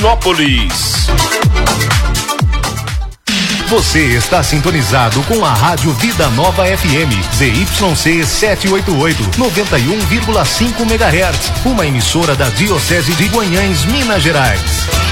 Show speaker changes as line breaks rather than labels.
Divinópolis.
Você está sintonizado com a Rádio Vida Nova FM, ZYC 788, 91,5 MHz, uma emissora da Diocese de Guanhães, Minas Gerais.